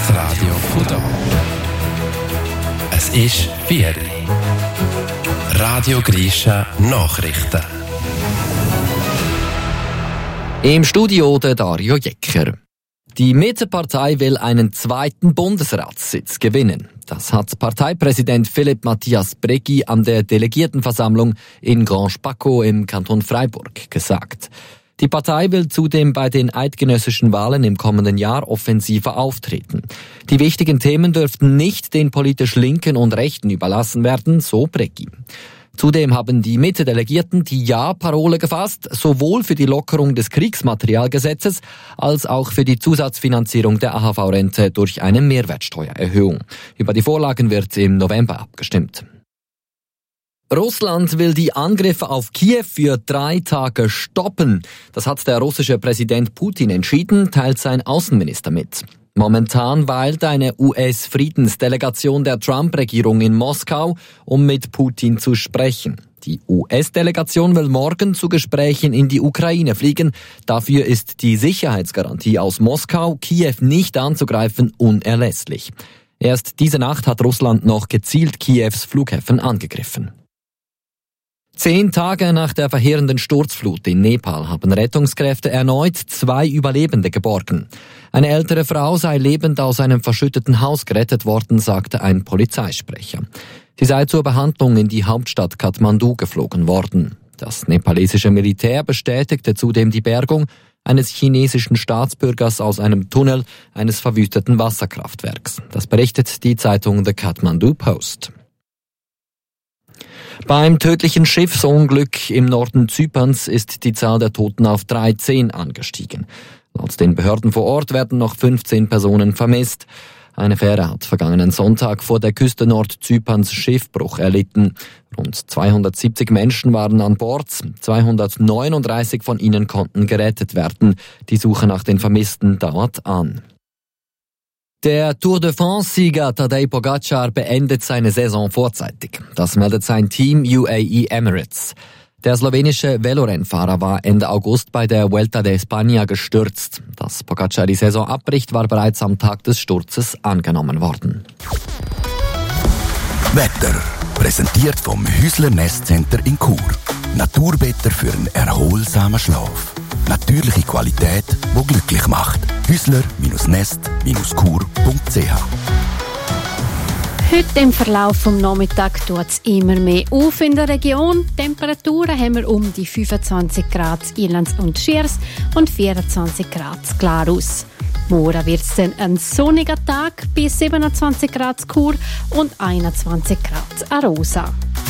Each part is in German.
Das Radio von da. Es ist 4 Uhr. Radio Grisha Nachrichten. Im Studio der Dario Jecker. Die Mittepartei will einen zweiten Bundesratssitz gewinnen. Das hat Parteipräsident Philipp Matthias Breggi an der Delegiertenversammlung in Grange-Paccot im Kanton Freiburg gesagt. Die Partei will zudem bei den eidgenössischen Wahlen im kommenden Jahr offensiver auftreten. Die wichtigen Themen dürften nicht den politisch Linken und Rechten überlassen werden, so Breggi. Zudem haben die Mitte-Delegierten die Ja-Parole gefasst, sowohl für die Lockerung des Kriegsmaterialgesetzes als auch für die Zusatzfinanzierung der AHV-Rente durch eine Mehrwertsteuererhöhung. Über die Vorlagen wird im November abgestimmt. Russland will die Angriffe auf Kiew für 3 Tage stoppen. Das hat der russische Präsident Putin entschieden, teilt sein Außenminister mit. Momentan weilt eine US-Friedensdelegation der Trump-Regierung in Moskau, um mit Putin zu sprechen. Die US-Delegation will morgen zu Gesprächen in die Ukraine fliegen. Dafür ist die Sicherheitsgarantie aus Moskau, Kiew nicht anzugreifen, unerlässlich. Erst diese Nacht hat Russland noch gezielt Kiews Flughäfen angegriffen. 10 Tage nach der verheerenden Sturzflut in Nepal haben Rettungskräfte erneut 2 Überlebende geborgen. Eine ältere Frau sei lebend aus einem verschütteten Haus gerettet worden, sagte ein Polizeisprecher. Sie sei zur Behandlung in die Hauptstadt Kathmandu geflogen worden. Das nepalesische Militär bestätigte zudem die Bergung eines chinesischen Staatsbürgers aus einem Tunnel eines verwüsteten Wasserkraftwerks. Das berichtet die Zeitung The Kathmandu Post. Beim tödlichen Schiffsunglück im Norden Zyperns ist die Zahl der Toten auf 13 angestiegen. Laut den Behörden vor Ort werden noch 15 Personen vermisst. Eine Fähre hat vergangenen Sonntag vor der Küste Nordzyperns Schiffbruch erlitten. Rund 270 Menschen waren an Bord, 239 von ihnen konnten gerettet werden. Die Suche nach den Vermissten dauert an. Der Tour de France-Sieger Tadej Pogacar beendet seine Saison vorzeitig. Das meldet sein Team UAE Emirates. Der slowenische Velorennfahrer war Ende August bei der Vuelta de España gestürzt. Dass Pogacar die Saison abbricht, war bereits am Tag des Sturzes angenommen worden. Wetter. Präsentiert vom Häusler Nestcenter in Chur. Naturbetter für einen erholsamen Schlaf. Natürliche Qualität, die glücklich macht. Häusler-nest-chur.ch. Heute im Verlauf des Nachmittags tut es immer mehr auf in der Region. Temperaturen haben wir um die 25 Grad Irlands und Schiers und 24 Grad Glarus. Morgen wird es dann ein sonniger Tag bei 27 Grad Chur und 21 Grad Arosa.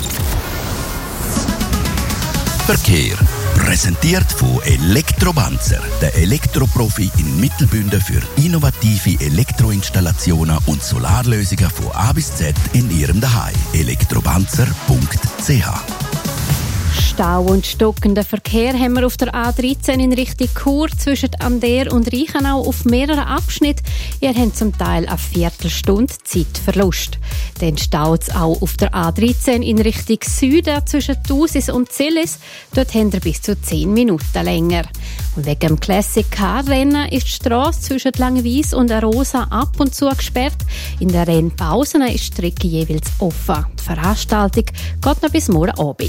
Verkehr. Präsentiert von Elektrobanzer, der Elektroprofi in Mittelbünden für innovative Elektroinstallationen und Solarlösungen von A bis Z in Ihrem Zuhause. elektrobanzer.ch. Stau und stockender Verkehr haben wir auf der A13 in Richtung Chur zwischen Ander und Reichenau auf mehreren Abschnitten. Ihr habt zum Teil eine Viertelstunde Zeitverlust. Dann staut es auch auf der A13 in Richtung Süden zwischen Thusis und Zillis. Dort habt ihr bis zu 10 Minuten länger. Und wegen dem Classic Car Rennen ist die Strasse zwischen Langwies und Arosa ab und zu gesperrt. In den Rennpausen ist die Strecke jeweils offen. Die Veranstaltung geht noch bis morgen Abend.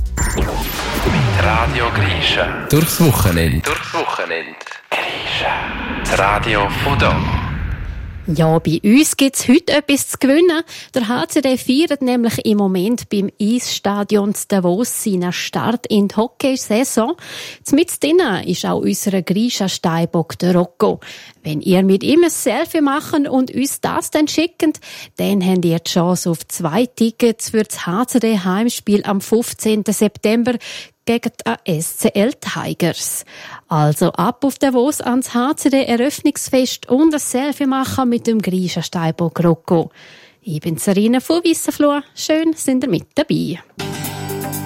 Radio Grisha. Durchs Wochenende. Grisha. Das Radio von da. Ja, bei uns gibt es heute etwas zu gewinnen. Der HCD feiert nämlich im Moment beim Eisstadion Davos seinen Start in die Hockeysaison. Mit drinnen ist auch unser Grisha Steinbock, der Rocco. Wenn ihr mit ihm ein Selfie machen und uns das dann schickt, dann habt ihr die Chance auf 2 Tickets für das HCD-Heimspiel am 15. September gegen die SCL Tigers. Also ab auf Davos ans HCD-Eröffnungsfest und ein Selfie machen mit dem Grisha Steinbock Rocco. Ich bin Sarina von Wissenfluh. Schön, sind ihr mit dabei.